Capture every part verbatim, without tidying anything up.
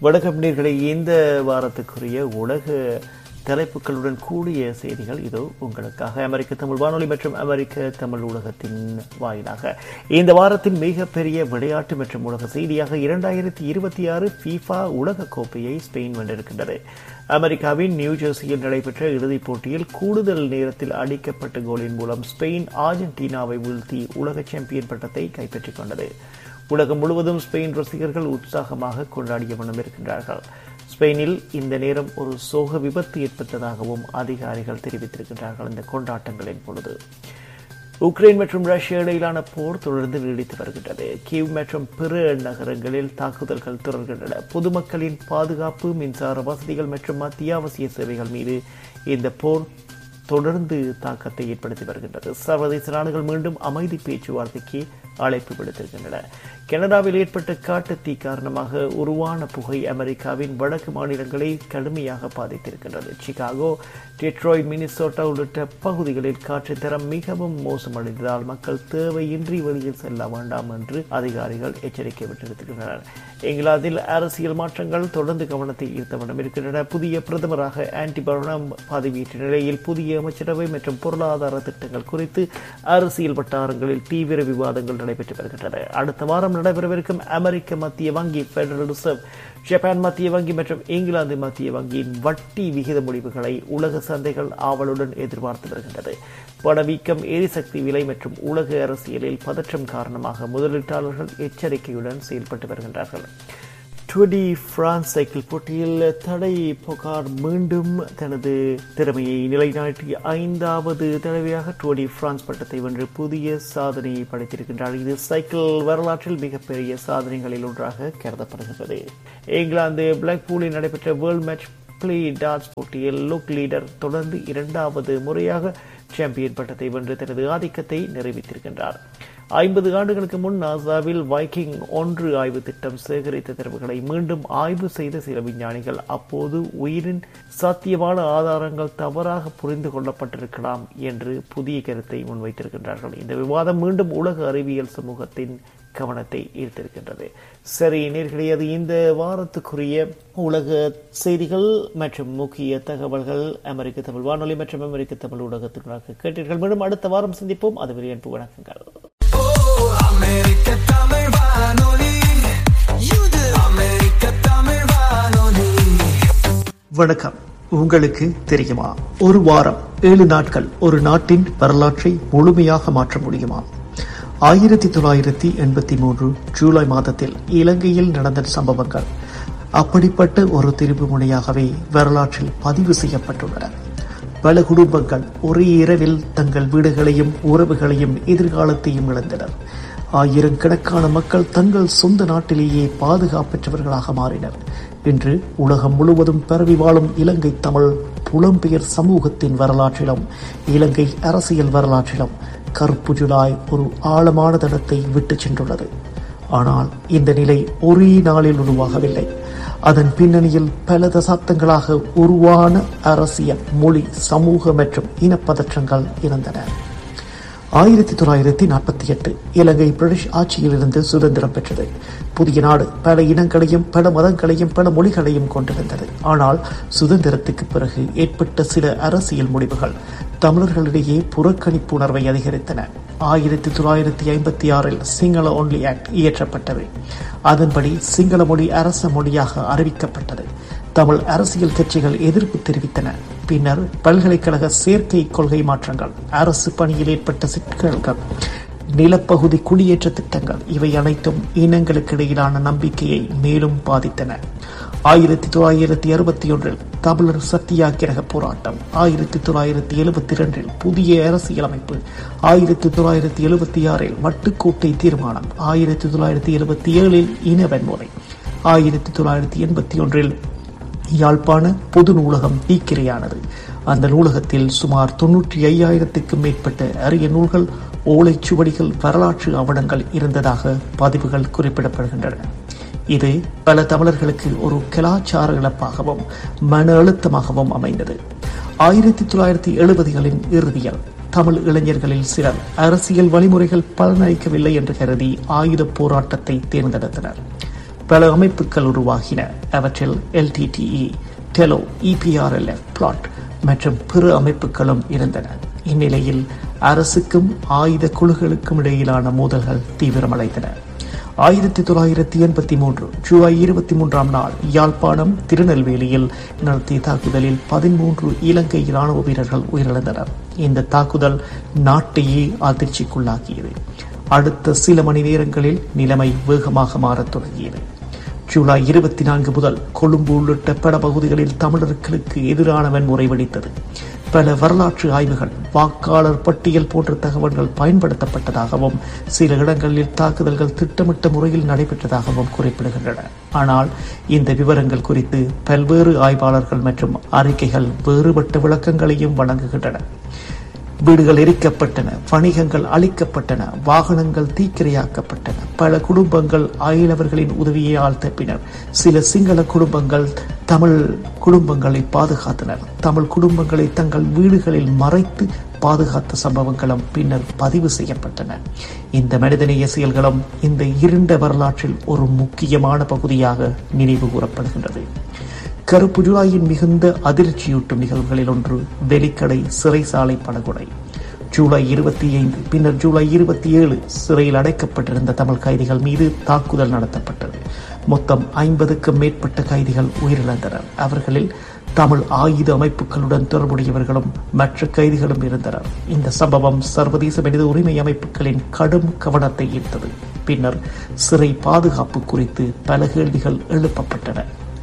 வணக்கம் நேயர்களே, இந்த வாரத்துக்குரிய உலக தலைப்புகளுடன் கூடிய செய்திகள் இதோ உங்களுக்காக. அமெரிக்க தமிழ் வானொலி மற்றும் அமெரிக்க தமிழ் ஊடகத்தின் வாயிலாக இந்த வாரத்தின் மிகப்பெரிய விளையாட்டு மற்றும் உலக செய்தியாக இரண்டாயிரத்தி இருபத்தி ஆறு ஃபீஃபா உலக கோப்பையை ஸ்பெயின் வென்றிருக்கின்றது. அமெரிக்காவின் நியூ ஜெர்சியில் நடைபெற்ற இறுதிப் போட்டியில் கூடுதல் நேரத்தில் அடிக்கப்பட்ட கோலின் மூலம் ஸ்பெயின் அர்ஜென்டினாவை வீழ்த்தி உலக சாம்பியன் பட்டத்தை கைப்பற்றிக் கொண்டது. உலகம் முழுவதும் ஸ்பெயின் ரசிகர்கள் உற்சாகமாக கொண்டாடிய வண்ணம் இருக்கின்றார்கள். ஸ்பெயினில் இந்த நேரம் ஒரு சோக விபத்து ஏற்பட்டதாகவும் அதிகாரிகள் தெரிவித்திருக்கின்றார்கள். இந்த கொண்டாட்டங்களின் பொழுது உக்ரைன் மற்றும் ரஷ்யா இடையிலான போர் தொடர்ந்து நீடித்து வருகின்றது. கீவ் மற்றும் பிற நகரங்களில் தாக்குதல்கள் தொடர்கின்றன. பொதுமக்களின் பாதுகாப்பு, மின்சார வசதிகள் மற்றும் அத்தியாவசிய சேவைகள் மீது இந்த போர் தொடர்ந்து தாக்கத்தை ஏற்படுத்தி வருகின்றது. சர்வதேச நாடுகள் மீண்டும் அமைதி பேச்சுவார்த்தைக்கு அழைப்பு விடுத்திருக்கின்றன. கனடாவில் ஏற்பட்ட காட்டுத்தீ காரணமாக உருவான புகை அமெரிக்காவின் வடக்கு மாநிலங்களை கடுமையாக பாதித்திருக்கின்றது. சிகாகோ, டெட்ராய்ட், மினிசோட்டா உள்ளிட்ட பகுதிகளில் காற்று தரம் மிகவும் மோசமடைந்ததால் மக்கள் தேவையின்றி வெளியில் செல்ல வேண்டாம் என்று அதிகாரிகள் எச்சரிக்கை விட்டிருக்கின்றனர். இங்கிலாந்தில் அரசியல் மாற்றங்கள் தொடர்ந்து கவனத்தை ஈர்த்த வண்ணம் இருக்கின்றன. புதிய பிரதமராக ஆன்டி பர்னம் பதவியேற்ற நிலையில் புதிய அமைச்சரவை மற்றும் பொருளாதார திட்டங்கள் குறித்து அரசியல் வட்டாரங்களில் தீவிர விவாதங்கள் நடைபெற்று வருகின்றன. அடுத்த வாரம் நடைபெறவிருக்கும் அமெரிக்க மத்திய வங்கி, பெடரல் ரிசர்வ், ஜப்பான் மத்திய வங்கி மற்றும் இங்கிலாந்து மத்திய வங்கியின் வட்டி விகித முடிவுகளை உலக சந்தைகள் ஆவலுடன் எதிர்பார்த்து வருகின்றது. பணவீக்கம், எரிசக்தி விலை மற்றும் உலக அரசியலில் பதற்றம் காரணமாக முதலீட்டாளர்கள் எச்சரிக்கையுடன் செயல்பட்டு வருகின்றார்கள். டூர் டி பிரான்ஸ் சைக்கிள் போட்டியில் தடை பொகார் மீண்டும் தனது திறமையை நிலைநாட்டி ஐந்தாவது தடவையாக டூர் டி பிரான்ஸ் பட்டத்தை வென்று புதிய சாதனையை படைத்திருக்கின்றார். இது சைக்கிள் வரலாற்றில் மிகப்பெரிய சாதனைகளில் ஒன்றாக கருதப்படுகிறது. இங்கிலாந்து பிளாக்பூலில் நடைபெற்ற வேர்ல்ட் மேட்ச் பிளே டாட்ஸ் போட்டியில் லுக் லீடர் தொடர்ந்து இரண்டாவது முறையாக சாம்பியன் பட்டத்தை வென்று தனது ஆதிக்கத்தை நிறைவேற்றிருக்கின்றார். ஐம்பது ஆண்டுகளுக்கு முன் நாசாவில் வைக்கிங் ஒன்று ஆய்வு திட்டம் சேகரித்த தரவுகளை மீண்டும் ஆய்வு செய்த சில விஞ்ஞானிகள் அப்போது உயிரின் சாத்தியமான ஆதாரங்கள் தவறாக புரிந்து கொள்ளப்பட்டிருக்கலாம் என்று புதிய கருத்தை முன்வைத்திருக்கின்றார்கள். இந்த விவாதம் மீண்டும் உலக அறிவியல் சமூகத்தின் கவனத்தை ஈர்த்திருக்கின்றது. சரி நேர்களே, அது இந்த வாரத்துக்குரிய உலக செய்திகள் மற்றும் முக்கிய தகவல்கள் அமெரிக்க தமிழ் வானொலி மற்றும் அமெரிக்க தமிழ் ஊடகத்திற்காக கேட்டீர்கள். மீண்டும் அடுத்த வாரம் சந்திப்போம். அதுவரை அன்பு வணக்கங்கள். அமெரிக்க தமிழ் வானொலி, அமெரிக்க தமிழ் வானொலி. வணக்கம். உங்களுக்கு தெரியுமா, ஒரு வாரம் ஏழு நாட்கள் ஒரு நாட்டின் வரலாற்றை முழுமையாக மாற்ற முடியுமா? ஆயிரத்தி தொள்ளாயிரத்தி எண்பத்தி மூன்று ஜூலை மாதத்தில் இலங்கையில் நடந்த சம்பவங்கள் அப்படிப்பட்ட ஒரு திருப்பு முனையாகவே வரலாற்றில் பதிவு செய்யப்பட்டுள்ளன. பல குடும்பங்கள் ஒரே இரவில் தங்கள் வீடுகளையும் உறவுகளையும் எதிர்காலத்தையும் இழந்தனர். ஆயிரக்கணக்கான மக்கள் தங்கள் சொந்த நாட்டிலேயே பாதுகாப்பற்றவர்களாக மாறினர். இன்று உலகம் முழுவதும் பரவி வாழும் இலங்கை தமிழ் புலம்பெயர் சமூகத்தின் வரலாற்றிலும் இலங்கை அரசியல் வரலாற்றிலும் கருப்பு ஜூலை ஒரு ஆழமான தடத்தை விட்டு சென்றுள்ளது. ஆனால் இந்த நிலை ஒரே நாளில் உருவாகவில்லை. அதன் பின்னணியில் பல தசாப்தங்களாக உருவான அரசியல், மொழி, சமூக மற்றும் இனப்பதற்றங்கள் இருந்தன. ஆயிரத்தி தொள்ளாயிரத்தி நாற்பத்தி எட்டு இலங்கை பிரிட்டிஷ் ஆட்சியில் இருந்து சுதந்திரம் பெற்றது. புதிய நாடு பல இனங்களையும் பல மதங்களையும் பல மொழிகளையும் கொண்டிருந்தது. ஆனால் சுதந்திரத்துக்கு பிறகு ஏற்பட்ட சில அரசியல் முடிவுகள் தமிழர்களிடையே புறக்கணிப்பு உணர்வை அதிகரித்தன. ஆயிரத்தி தொள்ளாயிரத்தி ஐம்பத்தி ஆறில் சிங்கள ஒன்லி ஆக்ட் இயற்றப்பட்டது. அதன்படி சிங்கள மொழி அரச மொழியாக அறிவிக்கப்பட்டது. தமிழ் அரசியல் கட்சிகள் எதிர்ப்பு தெரிவித்தன. பின்னர் பல்கலைக்கழக சேர்க்கை கொள்கை மாற்றங்கள், அரசு பணியில் ஏற்பட்ட சிக்கல்கள், நிலப்பகுதி குடியேற்ற திட்டங்கள், இவை அனைத்தும் இனங்களுக்கு இடையிலான நம்பிக்கையை மேலும் பாதித்தன. ஆயிரத்தி தொள்ளாயிரத்தி அறுபத்தி ஒன்றில் தமிழர் சத்தியாகிரக போராட்டம், ஆயிரத்தி தொள்ளாயிரத்தி எழுபத்தி இரண்டில் புதிய அரசியலமைப்பு, ஆயிரத்தி தொள்ளாயிரத்தி எழுபத்தி ஆறில் மட்டுக்கோட்டை தீர்மானம், ஆயிரத்தி தொள்ளாயிரத்தி எழுபத்தி ஏழில் இன வன்முறை, ஆயிரத்தி தொள்ளாயிரத்தி எண்பத்தி ஒன்றில் யாழ்ப்பாண பொது நூலகம் தீக்கிரையானது. அந்த நூலகத்தில் சுமார் தொன்னூற்றி ஐயாயிரத்துக்கும் மேற்பட்ட அரிய நூல்கள், ஓலைச்சுவடிகள், வரலாற்று ஆவணங்கள் இருந்ததாக பதிவுகள் குறிப்பிடப்படுகின்றன. இது பல தமிழர்களுக்கு ஒரு கலாச்சார இழப்பாகவும் மன அழுத்தமாகவும் அமைந்தது. ஆயிரத்தி தொள்ளாயிரத்தி எழுபதுகளின் இறுதியில் தமிழ் இளைஞர்களில் சிலர் அரசியல் வழிமுறைகள் பலனளிக்கவில்லை என்று கருதி ஆயுத போராட்டத்தை தேர்ந்தெடுத்தனர். பல அமைப்புகள் உருவாகின. அவற்றில் எல்டிடிஇ, டெலோ, இபிஆர்எல்எஃப், பிளாட் மற்றும் பிற அமைப்புகளும் இருந்தன. இந்நிலையில் அரசுக்கும் ஆயுத குழுக்களுக்கும் இடையிலான மோதல்கள் தீவிரமடைந்தன. ஆயிரத்தி தொள்ளாயிரத்தி எண்பத்தி மூன்று ஜூலை இருபத்தி மூன்றாம் நாள் யாழ்ப்பாணம் திருநெல்வேலியில் நடத்திய தாக்குதலில் பதிமூன்று இலங்கை ராணுவ வீரர்கள் உயிரிழந்தனர். இந்த தாக்குதல் நாட்டையே அதிர்ச்சிக்குள்ளாக்கியது. அடுத்த சில மணி நேரங்களில் நிலைமை வேகமாக மாறத் தொடங்கியது. ஜூலை இருபத்தி நான்கு முதல் கொழும்பு உள்ளிட்ட பல பகுதிகளில் தமிழர்களுக்கு எதிரான வன்முறை வெடித்தது. பல வரலாற்று ஆய்வுகள் வாக்காளர் பட்டியல் போன்ற தகவல்கள் பயன்படுத்தப்பட்டதாகவும் சில இடங்களில் தாக்குதல்கள் திட்டமிட்ட முறையில் நடைபெற்றதாகவும் குறிப்பிடுகின்றன. ஆனால் இந்த விவரங்கள் குறித்து பல்வேறு ஆய்வாளர்கள் மற்றும் அறிக்கைகள் வேறுபட்ட விளக்கங்களையும் வழங்குகின்றன. வீடுகள் எரிக்கப்பட்டன, வணிகங்கள் அழிக்கப்பட்டன, வாகனங்கள் தீக்கிரையாக்கப்பட்டன, பல குடும்பங்கள் அயலவர்களின் உதவியால் தப்பினர். சில சிங்கள குடும்பங்கள் தமிழ் குடும்பங்களை பாதுகாத்தனர். தமிழ் குடும்பங்களை தங்கள் வீடுகளில் மறைத்து பாதுகாத்த சம்பவங்களும் பின்னர் பதிவு செய்யப்பட்டன. இந்த மனிதநேய செயல்களும் இந்த இருண்ட வரலாற்றில் ஒரு முக்கியமான பகுதியாக நினைவு கூறப்படுகின்றது. கருப்பு ஜூலையின் மிகுந்த அதிர்ச்சியூட்டும் நிகழ்வுகளில் ஒன்று வெலிக்கடை சிறைசாலை படுகொலை. ஜூலை இருபத்தி ஐந்து பின்னர் ஜூலை இருபத்தி ஏழு சிறையில் அடைக்கப்பட்டிருந்த தமிழ் கைதிகள் மீது தாக்குதல் நடத்தப்பட்டது. மொத்தம் ஐம்பதுக்கும் மேற்பட்ட கைதிகள் உயிரிழந்தனர். அவர்களில் தமிழ் ஆயுத அமைப்புகளுடன் தொடர்புடையவர்களும் மற்ற கைதிகளும் இருந்தனர். இந்த சம்பவம் சர்வதேச மனித உரிமை அமைப்புகளின் கடும் கவனத்தை ஈர்த்தது. பின்னர் சிறை பாதுகாப்பு குறித்து பல கேள்விகள் எழுப்பப்பட்டன.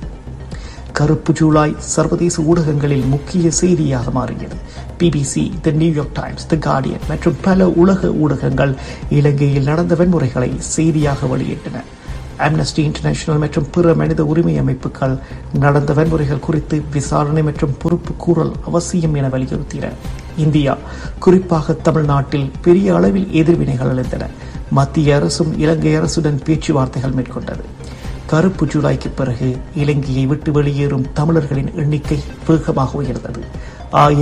கருப்பு ஜூலை சர்வதேச ஊடகங்களில் முக்கிய செய்தியாக மாறியது. பிபிசி, தி நியூயார்க் டைம்ஸ், தி கார்டியன் மற்றும் பல உலக ஊடகங்கள் இலங்கையில் நடந்த வன்முறைகளை செய்தியாக வெளியிட்டன. அம்னஸ்டி இன்டர்நேஷனல் மற்றும் பிற மனித உரிமை அமைப்புகள் நடந்த வன்முறைகள் குறித்து விசாரணை மற்றும் பொறுப்பு கூறல் அவசியம் என வலியுறுத்தின. இந்தியா, குறிப்பாக தமிழ்நாட்டில் பெரிய அளவில் எதிர்வினைகள் எழுந்தன. மத்திய அரசும் இலங்கை அரசுடன் பேச்சுவார்த்தைகள் மேற்கொண்டது. கருப்பு ஜூலைக்கு பிறகு இலங்கையை விட்டு வெளியேறும் தமிழர்களின் எண்ணிக்கை வேகமாக உயர்ந்தது.